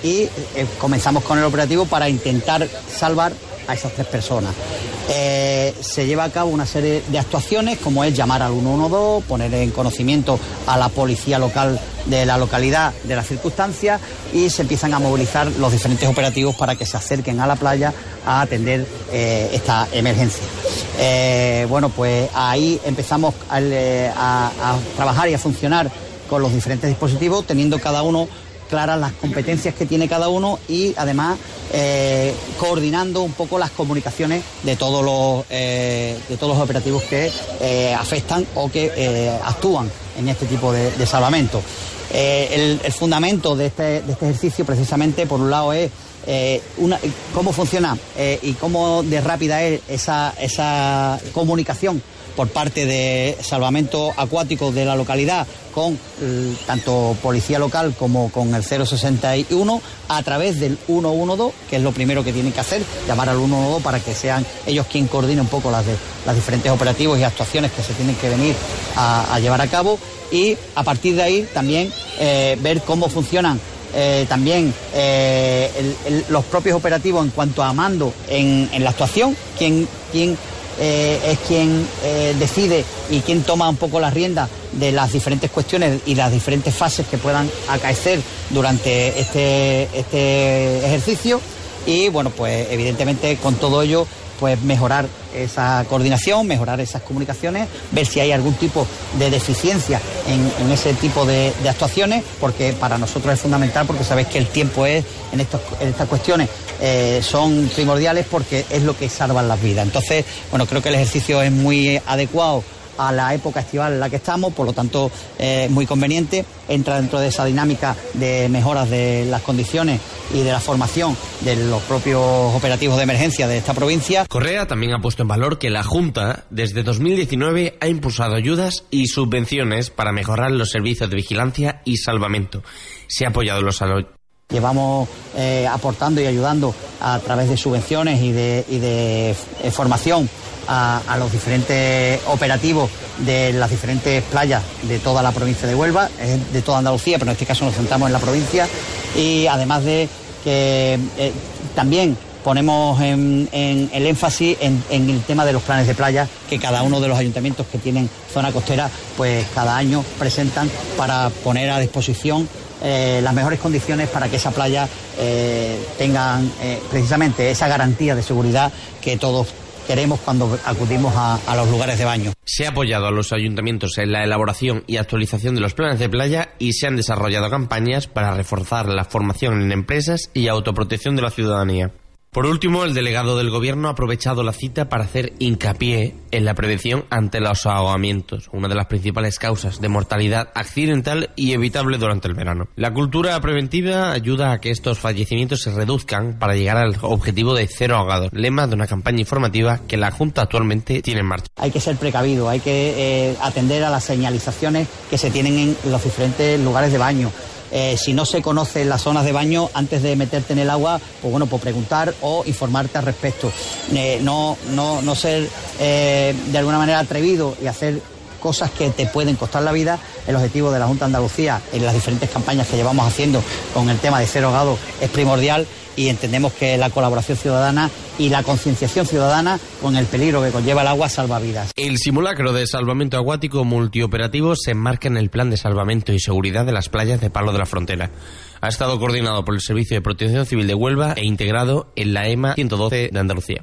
y comenzamos con el operativo para intentar salvar a esas 3 personas. Se lleva a cabo una serie de actuaciones, como es llamar al 112, poner en conocimiento a la policía local de la localidad de las circunstancias, y se empiezan a movilizar los diferentes operativos para que se acerquen a la playa a atender esta emergencia. Bueno, pues ahí empezamos a trabajar y a funcionar con los diferentes dispositivos, teniendo cada uno claras las competencias que tiene cada uno, y además coordinando un poco las comunicaciones de todos los operativos que afectan o que actúan en este tipo de salvamento. El fundamento de este ejercicio, precisamente, por un lado, es cómo funciona y cómo de rápida es esa comunicación por parte de salvamento acuático de la localidad con tanto policía local como con el 061 a través del 112, que es lo primero que tienen que hacer, llamar al 112 para que sean ellos quien coordine un poco las diferentes operativos y actuaciones que se tienen que venir a llevar a cabo, y a partir de ahí también ver cómo funcionan también los propios operativos en cuanto a mando en la actuación, quién es quien decide y quien toma un poco la rienda de las diferentes cuestiones y las diferentes fases que puedan acaecer durante este ejercicio. Y bueno, pues evidentemente con todo ello, pues mejorar esa coordinación, mejorar esas comunicaciones, ver si hay algún tipo de deficiencia en ese tipo de actuaciones, porque para nosotros es fundamental, porque sabéis que el tiempo en estas cuestiones son primordiales, porque es lo que salvan las vidas. Entonces, bueno, creo que el ejercicio es muy adecuado a la época estival en la que estamos, por lo tanto muy conveniente, entra dentro de esa dinámica de mejoras de las condiciones y de la formación de los propios operativos de emergencia de esta provincia. Correa también ha puesto en valor que la Junta desde 2019 ha impulsado ayudas y subvenciones para mejorar los servicios de vigilancia y salvamento. Se ha apoyado los Llevamos aportando y ayudando a través de subvenciones y de formación a los diferentes operativos de las diferentes playas de toda la provincia de Huelva, de toda Andalucía, pero en este caso nos centramos en la provincia, y además de que también ponemos en el énfasis en el tema de los planes de playa que cada uno de los ayuntamientos que tienen zona costera, pues cada año presentan para poner a disposición las mejores condiciones para que esa playa tengan precisamente esa garantía de seguridad que todos queremos cuando acudimos a los lugares de baño. Se ha apoyado a los ayuntamientos en la elaboración y actualización de los planes de playa, y se han desarrollado campañas para reforzar la formación en empresas y autoprotección de la ciudadanía. Por último, el delegado del Gobierno ha aprovechado la cita para hacer hincapié en la prevención ante los ahogamientos, una de las principales causas de mortalidad accidental y evitable durante el verano. La cultura preventiva ayuda a que estos fallecimientos se reduzcan para llegar al objetivo de 0 ahogados, lema de una campaña informativa que la Junta actualmente tiene en marcha. Hay que ser precavido, hay que atender a las señalizaciones que se tienen en los diferentes lugares de baño. Si no se conocen las zonas de baño, antes de meterte en el agua, pues bueno, pues preguntar o informarte al respecto. No ser de alguna manera atrevido y hacer cosas que te pueden costar la vida. El objetivo de la Junta de Andalucía en las diferentes campañas que llevamos haciendo con el tema de 0 ahogados es primordial, y entendemos que la colaboración ciudadana y la concienciación ciudadana con el peligro que conlleva el agua salva vidas. El simulacro de salvamento acuático multioperativo se enmarca en el Plan de Salvamento y Seguridad de las Playas de Palo de la Frontera. Ha estado coordinado por el Servicio de Protección Civil de Huelva e integrado en la EMA 112 de Andalucía.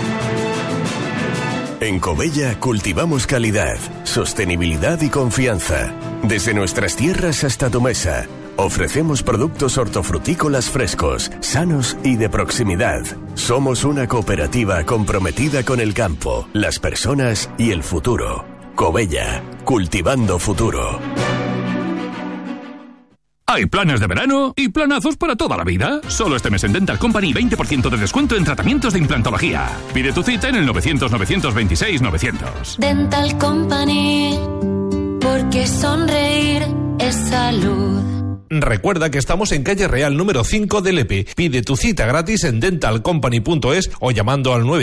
En Covella cultivamos calidad, sostenibilidad y confianza. Desde nuestras tierras hasta tu mesa. Ofrecemos productos hortofrutícolas frescos, sanos y de proximidad. Somos una cooperativa comprometida con el campo, las personas y el futuro. Covella, cultivando futuro. Hay planes de verano y planazos para toda la vida. Solo este mes en Dental Company 20% de descuento en tratamientos de implantología. Pide tu cita en el 900-926-900. Dental Company, porque sonreír es salud. Recuerda que estamos en calle Real número 5 de Lepe. Pide tu cita gratis en dentalcompany.es o llamando al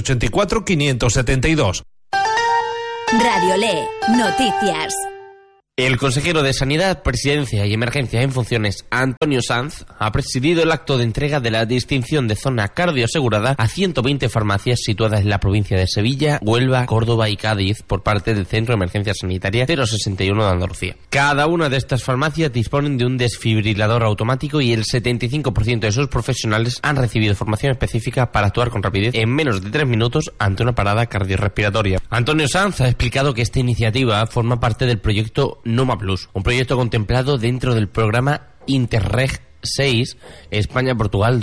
959-384-572. Radio Le, noticias. El consejero de Sanidad, Presidencia y Emergencias en funciones, Antonio Sanz, ha presidido el acto de entrega de la distinción de zona cardioasegurada a 120 farmacias situadas en la provincia de Sevilla, Huelva, Córdoba y Cádiz por parte del Centro de Emergencias Sanitarias 061 de Andalucía. Cada una de estas farmacias disponen de un desfibrilador automático y el 75% de sus profesionales han recibido formación específica para actuar con rapidez en menos de 3 minutos ante una parada cardiorrespiratoria. Antonio Sanz ha explicado que esta iniciativa forma parte del proyecto Numa Plus, un proyecto contemplado dentro del programa Interreg 6 España-Portugal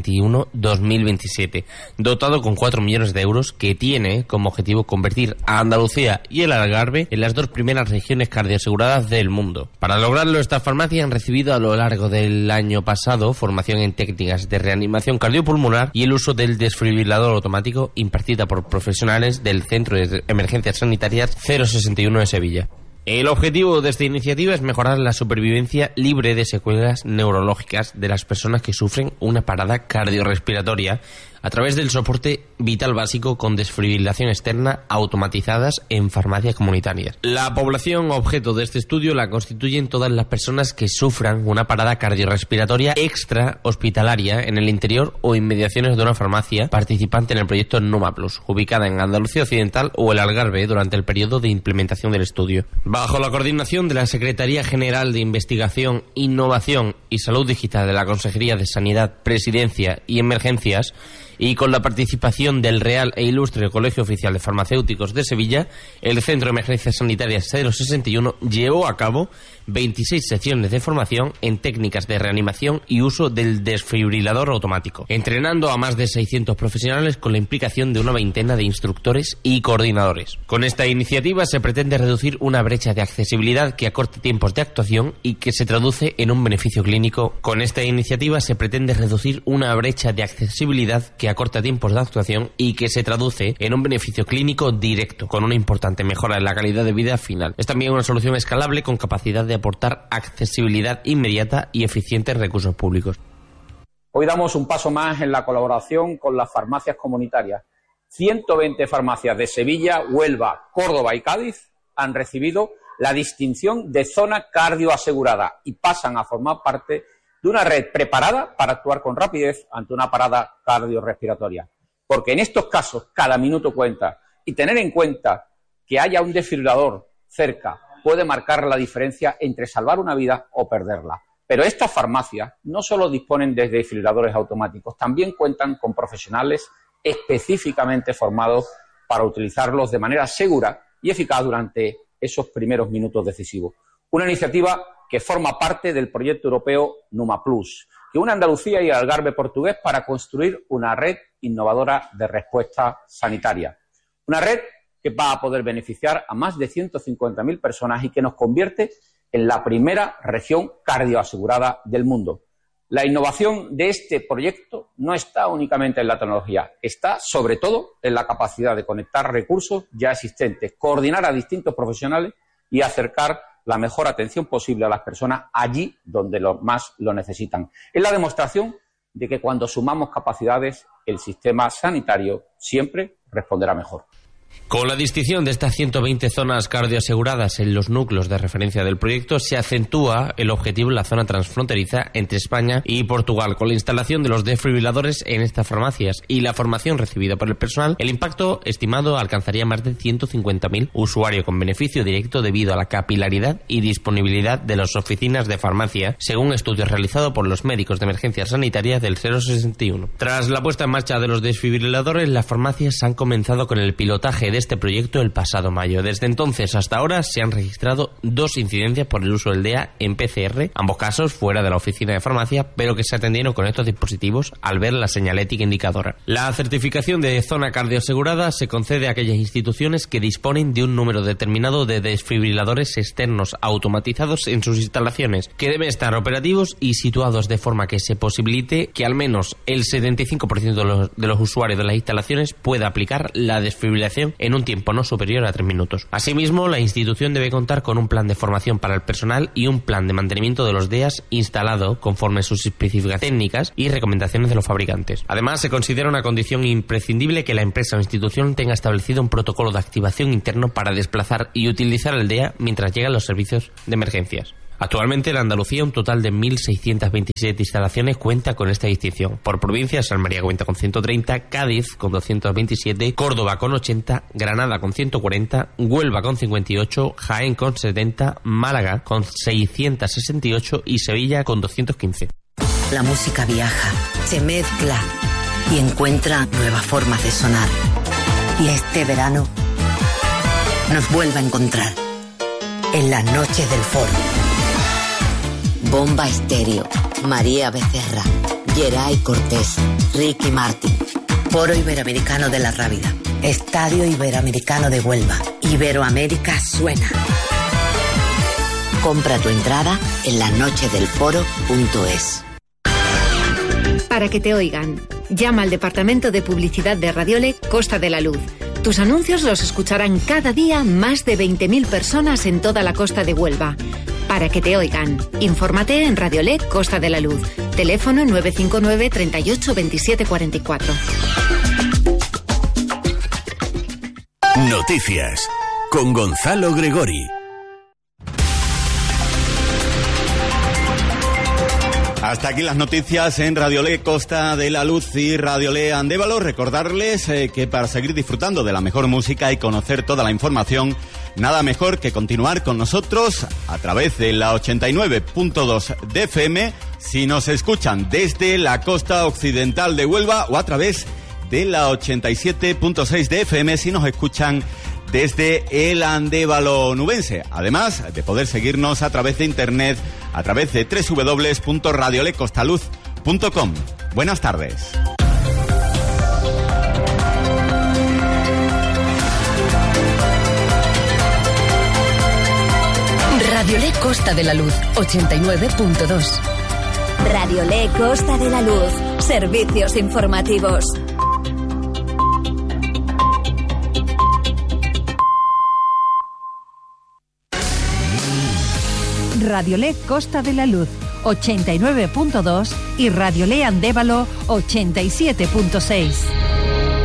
2021-2027, dotado con 4 millones de euros, que tiene como objetivo convertir a Andalucía y el Algarve en las 2 primeras regiones cardioaseguradas del mundo. Para lograrlo, estas farmacias han recibido a lo largo del año pasado formación en técnicas de reanimación cardiopulmonar y el uso del desfibrilador automático impartida por profesionales del Centro de Emergencias Sanitarias 061 de Sevilla. El objetivo de esta iniciativa es mejorar la supervivencia libre de secuelas neurológicas de las personas que sufren una parada cardiorrespiratoria a través del soporte vital básico con desfibrilación externa automatizadas en farmacias comunitarias. La población objeto de este estudio la constituyen todas las personas que sufran una parada cardiorrespiratoria extrahospitalaria en el interior o inmediaciones de una farmacia participante en el proyecto Numa Plus, ubicada en Andalucía Occidental o el Algarve durante el periodo de implementación del estudio. Bajo la coordinación de la Secretaría General de Investigación, Innovación y Salud Digital de la Consejería de Sanidad, Presidencia y Emergencias, y con la participación del Real e Ilustre Colegio Oficial de Farmacéuticos de Sevilla, el Centro de Emergencias Sanitarias 061 llevó a cabo 26 secciones de formación en técnicas de reanimación y uso del desfibrilador automático, entrenando a más de 600 profesionales con la implicación de una veintena de instructores y coordinadores. Con esta iniciativa se pretende reducir una brecha de accesibilidad que acorte tiempos de actuación y que se traduce en un beneficio clínico. Con esta iniciativa se pretende reducir una brecha de accesibilidad que acorta tiempos de actuación y que se traduce en un beneficio clínico directo, con una importante mejora en la calidad de vida final. Es también una solución escalable con capacidad de aportar accesibilidad inmediata y eficientes recursos públicos. Hoy damos un paso más en la colaboración con las farmacias comunitarias. 120 farmacias de Sevilla, Huelva, Córdoba y Cádiz han recibido la distinción de zona cardioasegurada y pasan a formar parte de una red preparada para actuar con rapidez ante una parada cardiorrespiratoria. Porque en estos casos cada minuto cuenta, y tener en cuenta que haya un desfibrilador cerca puede marcar la diferencia entre salvar una vida o perderla. Pero estas farmacias no solo disponen de desfibriladores automáticos, también cuentan con profesionales específicamente formados para utilizarlos de manera segura y eficaz durante esos primeros minutos decisivos. Una iniciativa que forma parte del proyecto europeo Numa Plus, que une Andalucía y el Algarve portugués para construir una red innovadora de respuesta sanitaria. Una red que va a poder beneficiar a más de 150.000 personas y que nos convierte en la primera región cardioasegurada del mundo. La innovación de este proyecto no está únicamente en la tecnología, está sobre todo en la capacidad de conectar recursos ya existentes, coordinar a distintos profesionales y acercar la mejor atención posible a las personas allí donde más lo necesitan. Es la demostración de que cuando sumamos capacidades, el sistema sanitario siempre responderá mejor. Con la distinción de estas 120 zonas cardioaseguradas en los núcleos de referencia del proyecto, se acentúa el objetivo en la zona transfronteriza entre España y Portugal. Con la instalación de los desfibriladores en estas farmacias y la formación recibida por el personal, el impacto estimado alcanzaría más de 150.000 usuarios con beneficio directo debido a la capilaridad y disponibilidad de las oficinas de farmacia, según estudios realizados por los médicos de emergencias sanitarias del 061. Tras la puesta en marcha de los desfibriladores, las farmacias han comenzado con el pilotaje de este proyecto el pasado mayo. Desde entonces hasta ahora se han registrado 2 incidencias por el uso del DEA en PCR, ambos casos fuera de la oficina de farmacia, pero que se atendieron con estos dispositivos al ver la señalética indicadora. La certificación de zona cardioasegurada se concede a aquellas instituciones que disponen de un número determinado de desfibriladores externos automatizados en sus instalaciones, que deben estar operativos y situados de forma que se posibilite que al menos el 75% de los usuarios de las instalaciones pueda aplicar la desfibrilación instalación en un tiempo no superior a 3 minutos. Asimismo, la institución debe contar con un plan de formación para el personal y un plan de mantenimiento de los DEAs instalado conforme a sus especificaciones técnicas y recomendaciones de los fabricantes. Además, se considera una condición imprescindible que la empresa o institución tenga establecido un protocolo de activación interno para desplazar y utilizar el DEA mientras llegan los servicios de emergencias. Actualmente en Andalucía un total de 1.627 instalaciones cuenta con esta distinción. Por provincias, Almería cuenta con 130, Cádiz con 227, Córdoba con 80, Granada con 140, Huelva con 58, Jaén con 70, Málaga con 668 y Sevilla con 215. La música viaja, se mezcla y encuentra nuevas formas de sonar. Y este verano nos vuelve a encontrar en las noches del Foro. Bomba Estéreo, María Becerra, Geray Cortés, Ricky Martin, Foro Iberoamericano de la Rábida, Estadio Iberoamericano de Huelva, Iberoamérica suena. Compra tu entrada en lasnochesdelforo.es. Para que te oigan, llama al Departamento de Publicidad de Radiole Costa de la Luz. Tus anuncios los escucharán cada día más de 20.000 personas en toda la costa de Huelva. Para que te oigan, infórmate en Radiole Costa de la Luz. Teléfono 959 38 27 44. Noticias con Gonzalo Gregori. Hasta aquí las noticias en Radiole Costa de la Luz y Radiole Andévalo. Recordarles que para seguir disfrutando de la mejor música y conocer toda la información, nada mejor que continuar con nosotros a través de la 89.2 de FM, si nos escuchan desde la costa occidental de Huelva, o a través de la 87.6 de FM, si nos escuchan desde el Andévalo nubense. Además de poder seguirnos a través de internet, a través de www.radiolecostaluz.com. Buenas tardes. Radiole Costa de la Luz, 89.2. Radiole Costa de la Luz, servicios informativos. Radiole Costa de la Luz, 89.2 y Radiole Andévalo, 87.6.